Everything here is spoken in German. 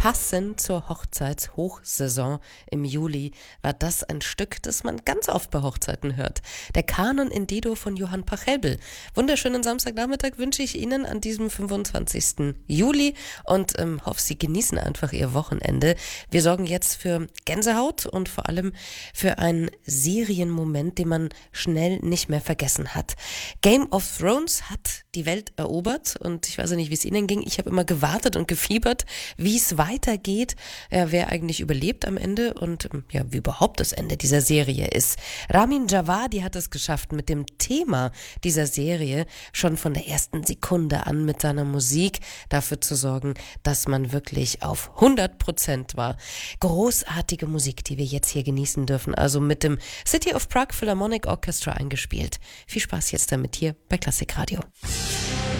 Passend zur Hochzeitshochsaison im Juli war das ein Stück, das man ganz oft bei Hochzeiten hört. Der Kanon in D-Dur von Johann Pachelbel. Wunderschönen Samstagnachmittag wünsche ich Ihnen an diesem 25. Juli und hoffe, Sie genießen einfach Ihr Wochenende. Wir sorgen jetzt für Gänsehaut und vor allem für einen Serienmoment, den man schnell nicht mehr vergessen hat. Game of Thrones hat die Welt erobert und ich weiß ja nicht, wie es Ihnen ging. Ich habe immer gewartet und gefiebert, wie es weitergeht, wer eigentlich überlebt am Ende und wie überhaupt das Ende dieser Serie ist. Ramin Djawadi hat es geschafft, mit dem Thema dieser Serie schon von der ersten Sekunde an mit seiner Musik dafür zu sorgen, dass man wirklich auf 100% war. Großartige Musik, die wir jetzt hier genießen dürfen, also mit dem City of Prague Philharmonic Orchestra eingespielt. Viel Spaß jetzt damit hier bei Klassikradio.